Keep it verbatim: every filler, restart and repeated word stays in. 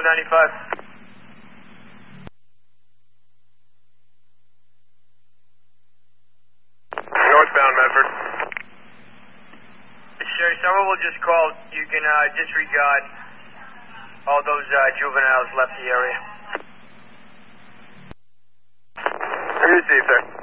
ninety-five. Northbound Medford. Sir, someone will just call. You can uh, disregard all those uh, juveniles left the area. Received, sir.